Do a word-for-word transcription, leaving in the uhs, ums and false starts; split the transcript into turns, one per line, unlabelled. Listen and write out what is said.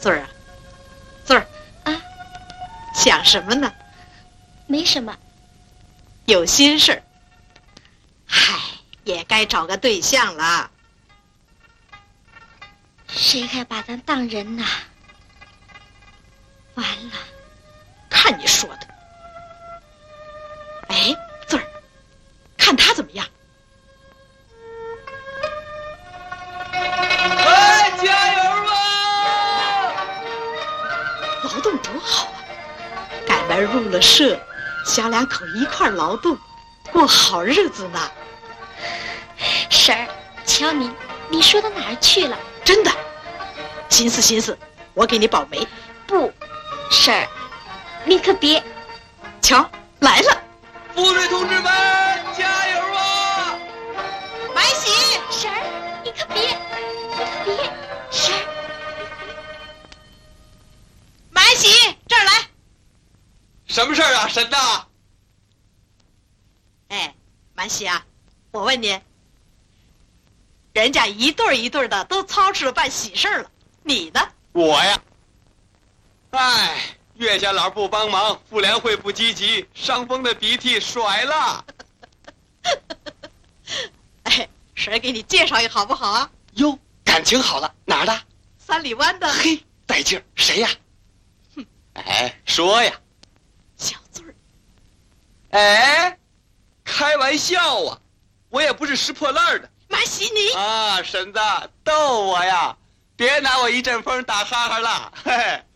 嘴儿啊，嘴儿
啊，
想什么呢？
没什么。
有心事儿。嗨，也该找个对象了。
谁还把咱当人呐？完了，
看你说的。哎，嘴儿，看他怎么样？
哎，加油吧！
劳动多好啊！改门入了社，小两口一块劳动，过好日子呢。
婶儿，瞧你，你说到哪儿去了？
真的，心思心思，我给你保媒。
不，婶儿，你可别。
瞧，来了，
部队同志们，加油啊！
买喜，
婶儿，你可别，你可别，婶儿，
买喜，这儿来。
什么事儿啊，婶呐？
哎，满喜啊，我问你，人家一对儿一对儿的都操持了办喜事儿了，你呢？
我呀，哎，岳家老不帮忙，妇联会不积极，伤风的鼻涕甩了。
哎，婶儿给你介绍一个好不好啊？
哟，感情好了，哪儿的？
三里湾的。
嘿，带劲儿，谁呀？哼，哎，说呀。
小嘴儿。
哎，开玩笑啊，我也不是拾破烂的。
满喜你
啊，婶子逗我呀，别拿我一阵风打哈哈了。嘿嘿，